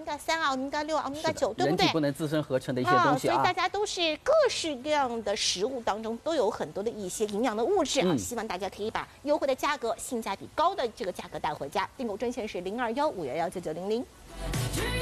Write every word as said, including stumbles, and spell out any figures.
米伽三啊、欧米伽六啊、欧米伽九，对不对？ 人体不能自身合成的一些东西啊。 所以大家都是各式各样的食物当中都有很多的一些营养的物质啊，嗯、希望大家可以把优惠的价格、性价比高的这个价格带回家。订购专线是零二幺五幺幺九九零零。